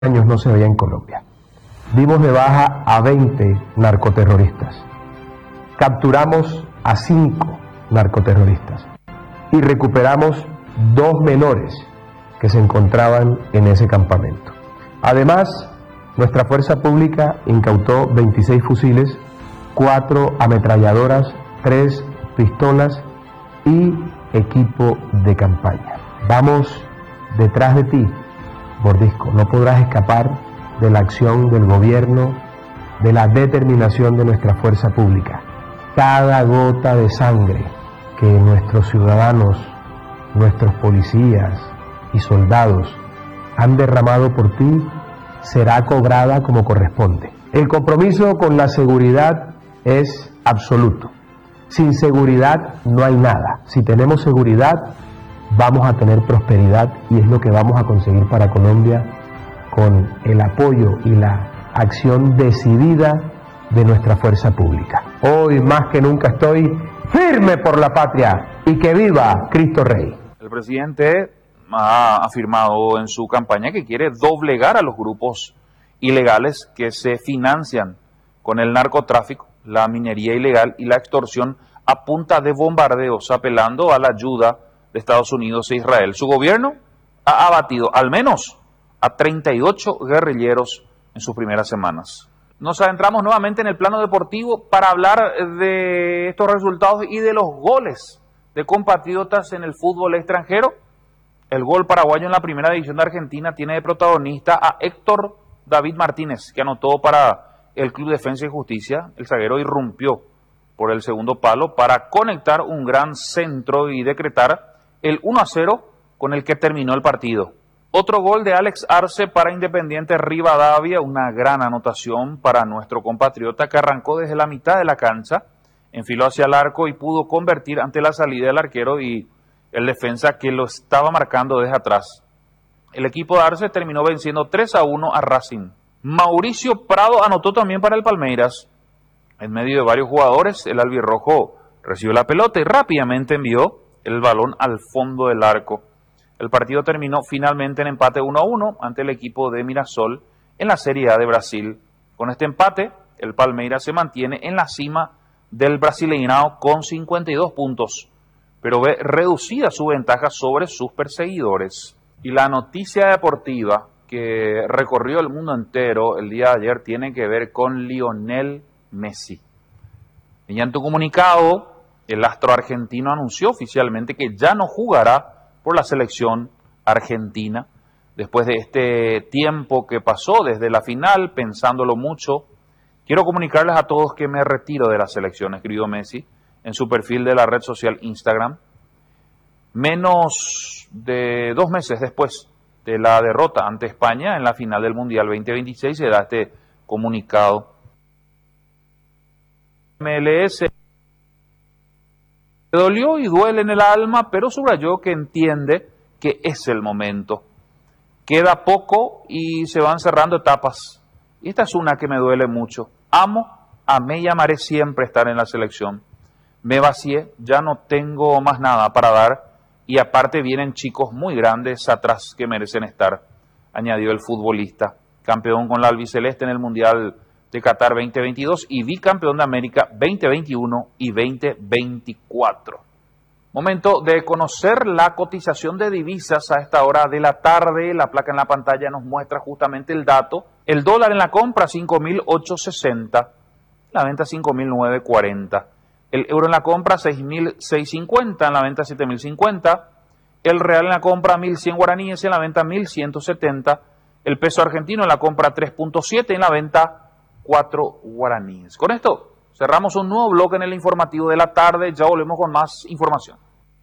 años no se veía en Colombia. Dimos de baja a 20 narcoterroristas. Capturamos a 5 narcoterroristas y recuperamos 2 menores que se encontraban en ese campamento. Además, nuestra fuerza pública incautó 26 fusiles, 4 ametralladoras, 3 pistolas y equipo de campaña. Vamos detrás de ti, Mordisco. No podrás escapar de la acción del gobierno, de la determinación de nuestra fuerza pública. Cada gota de sangre que nuestros ciudadanos, nuestros policías y soldados han derramado por ti será cobrada como corresponde. El compromiso con la seguridad es absoluto. Sin seguridad no hay nada. Si tenemos seguridad, vamos a tener prosperidad y es lo que vamos a conseguir para Colombia con el apoyo y la acción decidida de nuestra fuerza pública. Hoy más que nunca estoy firme por la patria y que viva Cristo Rey. El presidente ha afirmado en su campaña que quiere doblegar a los grupos ilegales que se financian con el narcotráfico, la minería ilegal y la extorsión a punta de bombardeos, apelando a la ayuda de Estados Unidos e Israel. Su gobierno ha abatido al menos a 38 guerrilleros en sus primeras semanas. Nos adentramos nuevamente en el plano deportivo para hablar de estos resultados y de los goles de compatriotas en el fútbol extranjero. El gol paraguayo en la primera división de Argentina tiene de protagonista a Héctor David Martínez, que anotó para el Club Defensa y Justicia. El zaguero irrumpió por el segundo palo para conectar un gran centro y decretar el 1-0 con el que terminó el partido. Otro gol de Alex Arce para Independiente Rivadavia, una gran anotación para nuestro compatriota que arrancó desde la mitad de la cancha, enfiló hacia el arco y pudo convertir ante la salida del arquero y el defensa que lo estaba marcando desde atrás. El equipo de Arce terminó venciendo 3-1 a Racing. Mauricio Prado anotó también para el Palmeiras. En medio de varios jugadores, el albirrojo recibió la pelota y rápidamente envió el balón al fondo del arco. El partido terminó finalmente en empate 1-1 ante el equipo de Mirassol en la Serie A de Brasil. Con este empate, el Palmeiras se mantiene en la cima del Brasileirão con 52 puntos, pero ve reducida su ventaja sobre sus perseguidores. Y la noticia deportiva que recorrió el mundo entero el día de ayer tiene que ver con Lionel Messi. Mediante un comunicado, el astro argentino anunció oficialmente que ya no jugará por la selección argentina, después de este tiempo que pasó desde la final, pensándolo mucho. Quiero comunicarles a todos que me retiro de la selección, escribió Messi en su perfil de la red social Instagram. Menos de 2 meses después de la derrota ante España en la final del Mundial 2026 se da este comunicado. MLS le dolió y duele en el alma, pero subrayó que entiende que es el momento. Queda poco y se van cerrando etapas. Y esta es una que me duele mucho. Amé y amaré siempre estar en la selección. Me vacié, ya no tengo más nada para dar y aparte vienen chicos muy grandes atrás que merecen estar, añadió el futbolista. Campeón con la albiceleste en el Mundial de Qatar 2022 y bicampeón de América 2021 y 2024. Momento de conocer la cotización de divisas a esta hora de la tarde. La placa en la pantalla nos muestra justamente el dato. El dólar en la compra 5.860, la venta 5.940. El euro en la compra 6.650, en la venta 7.050. El real en la compra 1.100 guaraníes, en la venta 1.170. El peso argentino en la compra 3.7, en la venta 4 guaraníes. Con esto cerramos un nuevo bloque en el informativo de la tarde. Ya volvemos con más información.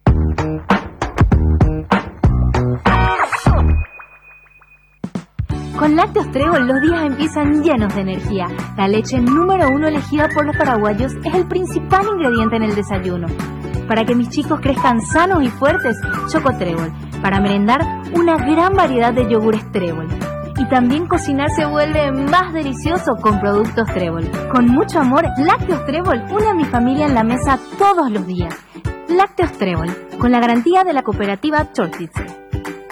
Con Lácteos Trébol los días empiezan llenos de energía. La leche número 1 elegida por los paraguayos es el principal ingrediente en el desayuno. Para que mis chicos crezcan sanos y fuertes, Choco Trébol. Para merendar, una gran variedad de yogures Trébol. Y también cocinar se vuelve más delicioso con productos Trébol. Con mucho amor, Lácteos Trébol une a mi familia en la mesa todos los días. Lácteos Trébol, con la garantía de la cooperativa Chortitze.